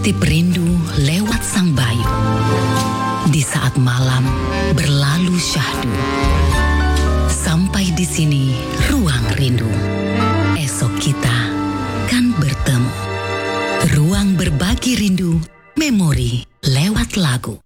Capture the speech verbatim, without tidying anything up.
Mengintip rindu lewat sang bayu. Di saat malam berlalu syahdu. Sampai di sini ruang rindu. Esok kita kan bertemu. Ruang berbagi rindu, memori lewat lagu.